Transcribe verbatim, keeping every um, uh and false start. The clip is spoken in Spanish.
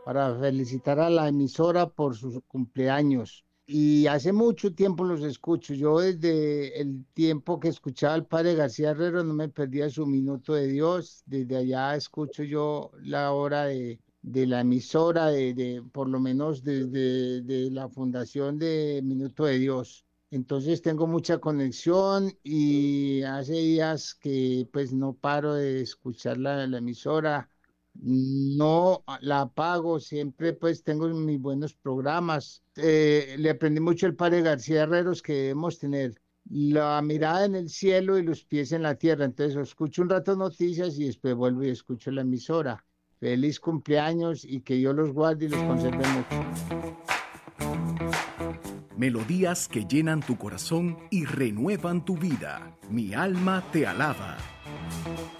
para felicitar a la emisora por su cumpleaños. Y hace mucho tiempo los escucho. Yo desde el tiempo que escuchaba al padre García Herrero no me perdía su Minuto de Dios. Desde allá escucho yo la hora de, de la emisora, de, de por lo menos desde de la fundación de Minuto de Dios. Entonces tengo mucha conexión y hace días que pues no paro de escuchar la, la emisora. No la apago, siempre pues tengo mis buenos programas. Eh, le aprendí mucho el padre García Herreros que debemos tener la mirada en el cielo y los pies en la tierra. Entonces escucho un rato noticias y después vuelvo y escucho la emisora. Feliz cumpleaños y que Dios los guarde y los conserve mucho. Melodías que llenan tu corazón y renuevan tu vida. Mi alma te alaba.